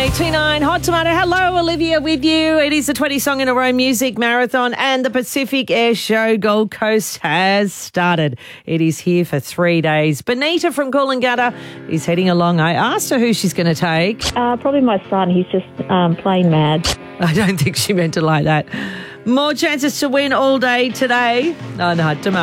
88.9 Hot Tomato. Hello, Olivia with you. It is the 20 Song in a Row Music Marathon and the Pacific Air Show Gold Coast has started. It is here for 3 days. Benita from Coolangatta is heading along. I asked her who she's going to take. Probably my son. He's just playing mad. I don't think she meant it like that. More chances to win all day today. Oh, no, tomorrow.